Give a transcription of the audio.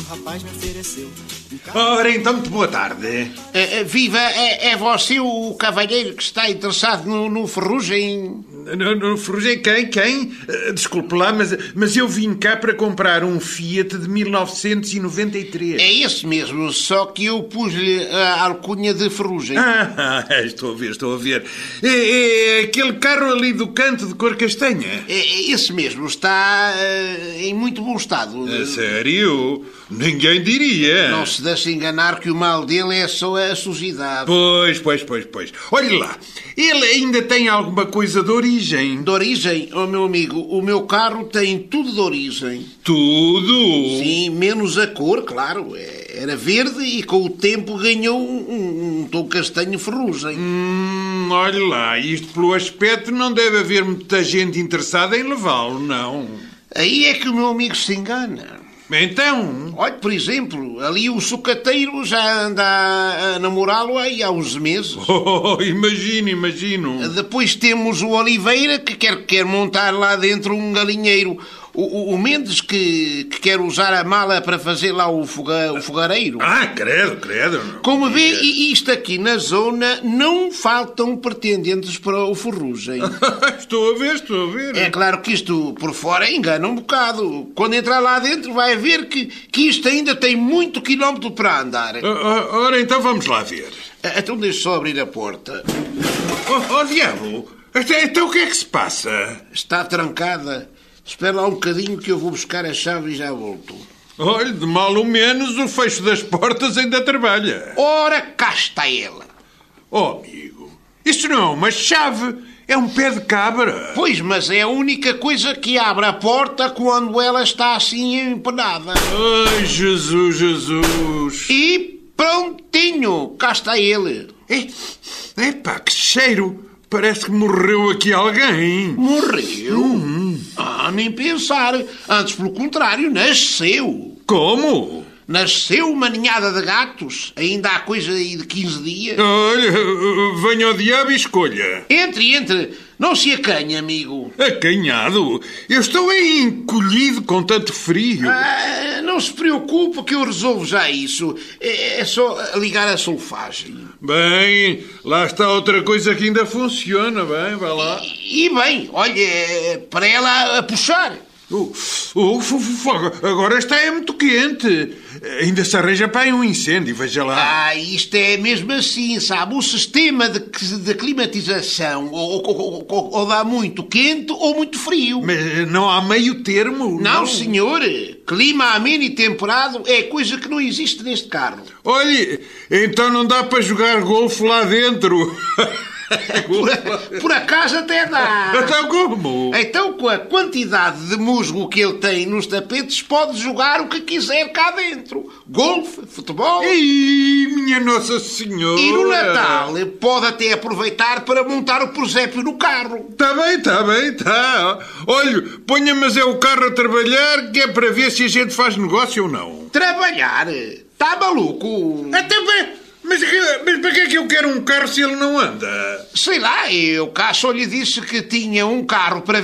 rapaz me ofereceu. Ora, então, muito boa tarde. Viva, é você o cavalheiro que está interessado no Ferrugem? No Ferrugem, quem? Desculpe lá, mas eu vim cá para comprar um Fiat de 1993. É esse mesmo, só que eu pus-lhe a alcunha de Ferrugem. Estou a ver. É aquele carro ali do canto de cor castanha. É esse mesmo, está em muito bom estado. A sério? Ninguém diria. Não se deixe enganar que o mal dele é só a sujidade. Pois. Olhe lá, ele ainda tem alguma coisa de origem. De origem? Oh, meu amigo, o meu carro tem tudo de origem. Tudo? Sim, menos a cor, claro. Era verde e com o tempo ganhou um tom castanho ferrugem. Olhe lá, isto pelo aspecto não deve haver muita gente interessada em levá-lo, não. Aí é que o meu amigo se engana. Então? Olha, por exemplo, ali o sucateiro já anda a namorá-lo aí há uns meses. Imagino. Depois temos o Oliveira, que quer montar lá dentro um galinheiro. O Mendes, que quer usar a mala para fazer lá o fogareiro. Credo. Como vê, isto aqui na zona não faltam pretendentes para o Ferrugem. Estou a ver. É claro que isto por fora engana um bocado. Quando entrar lá dentro vai ver que isto ainda tem muito quilómetro para andar. Ora, então vamos lá ver. Então deixa só abrir a porta. Diabo! Então o que é que se passa? Está trancada. Espera lá um bocadinho que eu vou buscar a chave e já volto. Olhe, de mal ou menos, o fecho das portas ainda trabalha. Ora, cá está ela. Oh, amigo, isso não é uma chave, é um pé de cabra. Pois, mas é a única coisa que abre a porta quando ela está assim empenada. Ai, Jesus. E prontinho, cá está ele. Epá, que cheiro. Parece que morreu aqui alguém. Morreu? Nem pensar. Antes, pelo contrário, nasceu. Como? Nasceu uma ninhada de gatos. Ainda há coisa aí de 15 dias. Olha, venha ao diabo e escolha. Entre. Não se acanhe, amigo. Acanhado? Eu estou aí encolhido com tanto frio. Não se preocupe que eu resolvo já isso. É só ligar a solfagem. Bem, lá está outra coisa que ainda funciona. Bem, vai lá. E bem, olha, para ela a puxar. Agora está muito quente. Ainda se arranja para aí um incêndio, veja lá. Isto é mesmo assim, sabe? O sistema de climatização ou dá muito quente ou muito frio. Mas não há meio termo? Não, senhor. Clima ameno e temperado é coisa que não existe neste carro. Olhe, então não dá para jogar golfe lá dentro. Por acaso até dá. Então como? Então, com a quantidade de musgo que ele tem nos tapetes, pode jogar o que quiser cá dentro. Golfe, futebol. Ei, minha Nossa Senhora! E no Natal pode até aproveitar para montar o presépio no carro. Está bem. Olha, ponha, mas é o carro a trabalhar, que é para ver se a gente faz negócio ou não. Trabalhar? Está maluco? Até bem. Mas para que é que eu quero um carro se ele não anda? Sei lá, eu cá só lhe disse que tinha um carro para